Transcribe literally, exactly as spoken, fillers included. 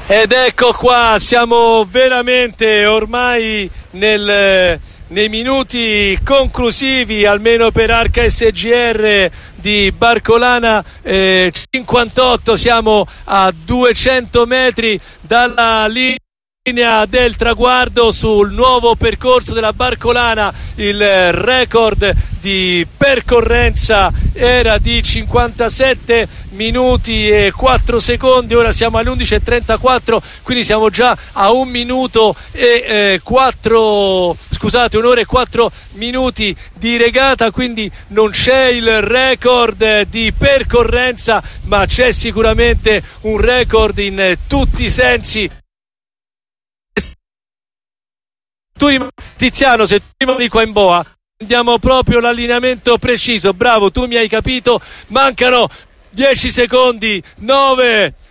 Ed ecco qua, siamo veramente ormai nel, nei minuti conclusivi, almeno per Arca S G R di Barcolana eh, cinquantotto, siamo a duecento metri dalla linea del traguardo sul nuovo percorso della Barcolana. Il record di percorrenza era di cinquantasette minuti e quattro secondi, ora siamo alle undici e trentaquattro, quindi siamo già a un minuto e eh, quattro scusate un'ora e quattro minuti di regata, quindi non c'è il record di percorrenza, ma c'è sicuramente un record in tutti i sensi. Tiziano, se tu rimani qua in boa andiamo proprio l'allineamento preciso. Bravo, tu mi hai capito. Mancano dieci secondi, nove